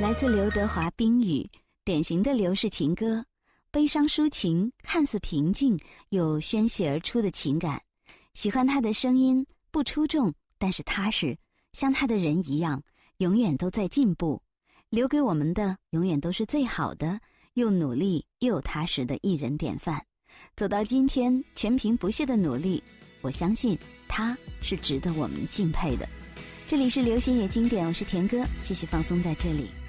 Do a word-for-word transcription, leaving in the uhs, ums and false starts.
来自刘德华《冰雨》，典型的刘氏情歌，悲伤抒情，看似平静又宣泄而出的情感。喜欢他的声音，不出众，但是踏实，像他的人一样，永远都在进步。留给我们的永远都是最好的，又努力又踏实的艺人典范。走到今天，全凭不懈的努力，我相信他是值得我们敬佩的。这里是流行也经典，我是田哥，继续放松在这里。